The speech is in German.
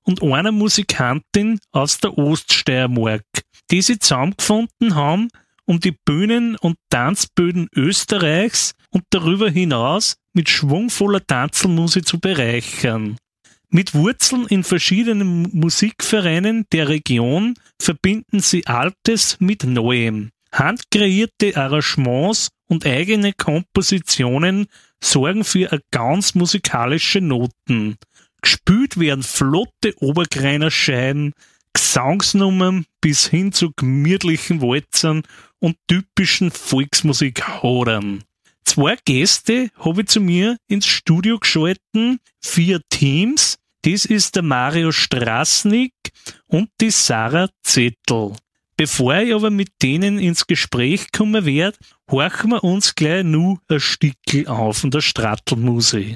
und einer Musikantin aus der Oststeiermark, die sich zusammengefunden haben, um die Bühnen- und Tanzböden Österreichs und darüber hinaus mit schwungvoller Tanzelmusik zu bereichern. Mit Wurzeln in verschiedenen Musikvereinen der Region verbinden sie Altes mit Neuem. Handkreierte Arrangements und eigene Kompositionen sorgen für eine ganz musikalische Noten. Gespielt werden flotte Obergreinerscheiden, Gesangsnummern bis hin zu gemütlichen Walzern und typischen Volksmusikhodern. 2 Gäste habe ich zu mir ins Studio geschalten, 4 Teams. Das ist der Mario Straßnick und die Sarah Zettel. Bevor ich aber mit denen ins Gespräch kommen werde, horchen wir uns gleich nur ein Stückel auf von der Strattelmusik.